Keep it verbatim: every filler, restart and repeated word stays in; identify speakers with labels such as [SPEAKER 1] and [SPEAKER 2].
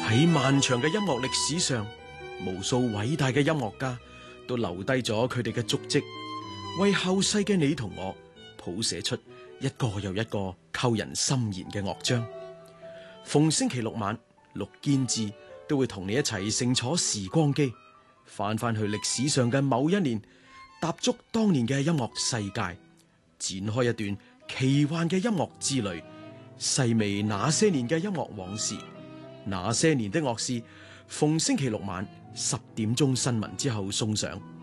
[SPEAKER 1] 喺漫長嘅音樂歷史上，無數偉大嘅音樂家都留低咗佢哋嘅足跡，為後世嘅你同我譜寫出一個又一個扣人心弦嘅樂章。逢星期六晚，陸堅志都會同你一齊乘坐時光機，翻翻去歷史上嘅某一年，踏足當年嘅音樂世界，展開一段奇幻嘅音樂之旅，細味那些年嘅音樂往事。那些年的樂事，逢星期六晚十點鐘新聞之後送上。